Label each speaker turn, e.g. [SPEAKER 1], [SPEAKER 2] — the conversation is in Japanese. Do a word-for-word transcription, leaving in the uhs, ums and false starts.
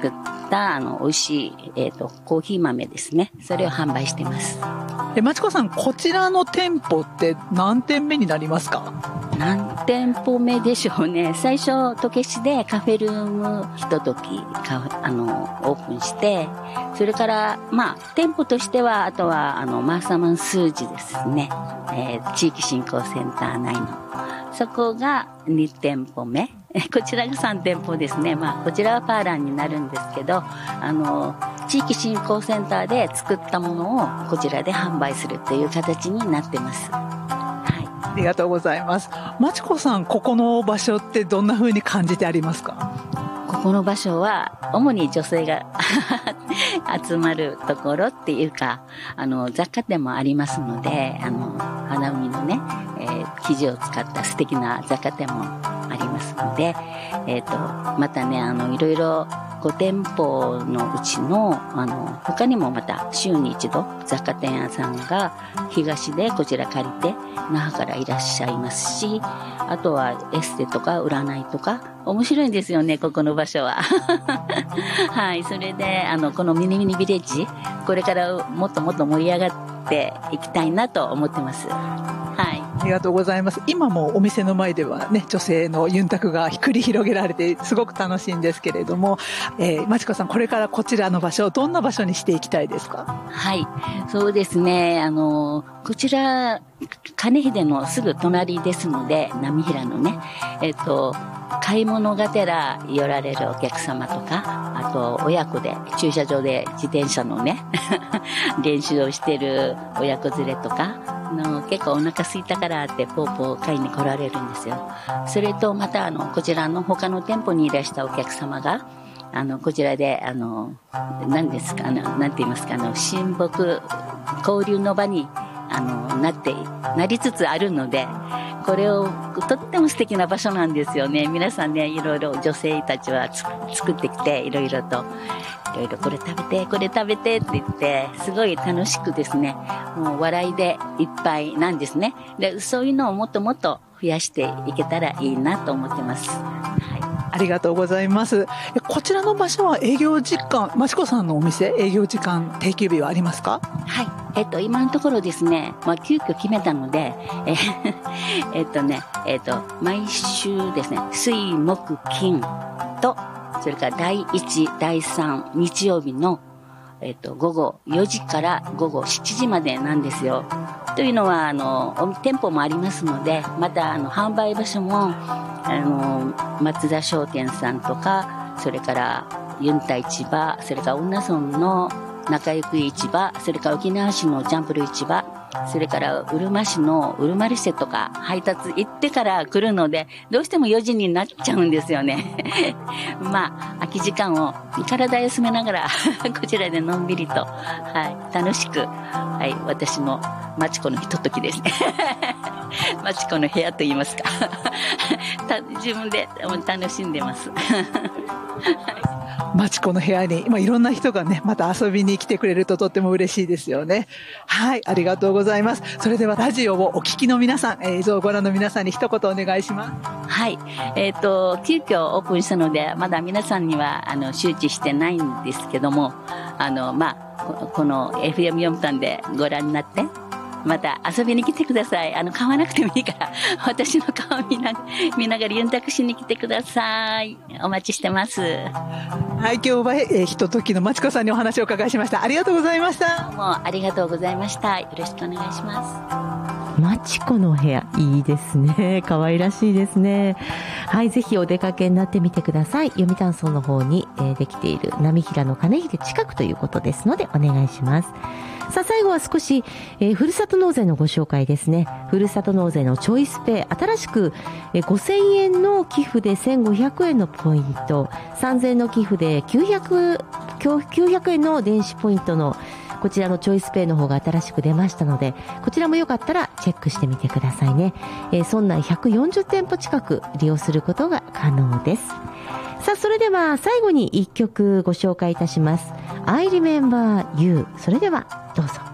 [SPEAKER 1] 作ったあの美味しい、えーと、コーヒー豆ですね。それを販売してます。
[SPEAKER 2] え、まちこさん、こちらの店舗って何店目になりますか？
[SPEAKER 1] 何店舗目でしょうね。最初、戸家市でカフェルームひとときあのオープンして、それからまあ店舗としてはあとはあのマーサマン数字ですね、えー、地域振興センター内のそこがに店舗目、こちらがさん店舗ですね。まあこちらはパーランになるんですけど、あの地域振興センターで作ったものをこちらで販売するという形になってます。
[SPEAKER 2] ありがとうございます。まちこさん、ここの場所ってどんな風に感じてありますか？
[SPEAKER 1] ここの場所は主に女性が集まるところっていうか、あの雑貨店もありますので、あの花海のね、えー、生地を使った素敵な雑貨店もありますので、えっとまたね、あのいろいろご店舗のうちのあの他にもまた週に一度雑貨店屋さんが東でこちら借りて那覇からいらっしゃいますし、あとはエステとか占いとか面白いんですよね、ここの場所ははい、それであのこのミニミニビレッジ、これからもっともっと盛り上がっていきたいなと思ってます。はい、
[SPEAKER 2] ありがとうございます。今もお店の前ではね、女性のユンタクが繰り広げられてすごく楽しいんですけれども、えー、まちこさん、これからこちらの場所をどんな場所にしていきたいですか？
[SPEAKER 1] はい、そうですね、あのこちら金秀のすぐ隣ですので、波平のね、えっと買い物がてら寄られるお客様とか、あと親子で駐車場で自転車のね練習をしている親子連れとかの結構お腹空いたからってポーポー買いに来られるんですよ。それとまたあのこちらの他の店舗にいらしたお客様があのこちらであの何ですか、あのなんて言いますか、あの親睦交流の場にあのなってなりつつあるので、これをとっても素敵な場所なんですよね。皆さんね、いろいろ女性たちはつ作ってきて、いろいろといろいろこれ食べてこれ食べてって言ってすごい楽しくですね、もう笑いでいっぱいなんですね。でそういうのをもっともっと増やしていけたらいいなと思ってます。はい、
[SPEAKER 2] ありがとうございます。こちらの場所は営業時間、まちこさんのお店営業時間定休日はありますか？
[SPEAKER 1] はい、えっと今のところですね、まあ、急遽決めたのでええっとねえっと毎週ですね、水木金とそれからだいいちだいさん日曜日のえっと午後よじから午後しちじまでなんですよ。というのはあの店舗もありますので、またあの販売場所もあの松田商店さんとか、それからユンタ市場、それから恩納村の中行市場、それから沖縄市のジャンプル市場、それからうるま市のうるまリセとか配達行ってから来るので、どうしてもよじになっちゃうんですよねまあ空き時間を体休めながらこちらでのんびりと、はい、楽しく、はい、私のまちこのひとときですねまちこの部屋と言いますか自分で楽しんでます
[SPEAKER 2] まちこの部屋に、まあ、いろんな人がね、また遊びに来てくれるととっても嬉しいですよね。はい、ありがとうございます。それではラジオをお聞きの皆さん、映像をご覧の皆さんに一言お願いします。
[SPEAKER 1] はい、えっと、急遽オープンしたので、まだ皆さんにはあの周知してないんですけども、あの、まあ、こ, この エフエムよん タンでご覧になって、また遊びに来てください。あの買わなくてもいいから私の顔見な見ながらユンタクしに来てください。お待ちしてます。
[SPEAKER 2] はい、今日は、えー、ひとときのまちこさんにお話をお伺いしました。ありがとうございました。
[SPEAKER 1] どうもありがとうございました。よろしくお願いします。
[SPEAKER 3] まちこの部屋いいですね。可愛らしいですね。はい、ぜひお出かけになってみてください。読谷村の方に、えー、できている波平の金秀近くということですのでお願いします。さあ最後は少し、えー、ふるさと納税のご紹介ですね。ふるさと納税のチョイスペイ、新しく、えー、ごせんえんの寄付でせんごひゃくえんのポイント、さんぜんえんの寄付できゅうひゃくえんの電子ポイントのこちらのチョイスペイの方が新しく出ましたので、こちらもよかったらチェックしてみてくださいね。えー、村内ひゃくよんじゅってんぽ近く利用することが可能です。さあそれでは最後にいっきょくご紹介いたします。I Remember You。それではどうぞ。